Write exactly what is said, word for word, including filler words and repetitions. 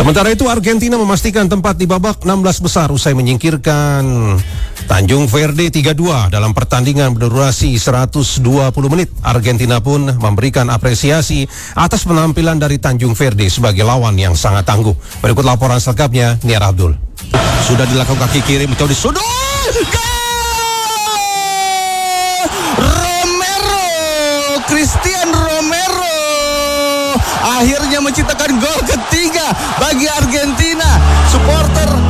Sementara itu Argentina memastikan tempat di babak enam belas besar usai menyingkirkan Tanjung Verde tiga dua dalam pertandingan berdurasi seratus dua puluh menit. Argentina pun memberikan apresiasi atas penampilan dari Tanjung Verde sebagai lawan yang sangat tangguh. Berikut laporan selengkapnya, Niar Abdul. Sudah dilakukan kaki kiri, mencoba di sudut. Romero, Christian Romero akhirnya menciptakan gol ketiga bagi Argentina. Supporter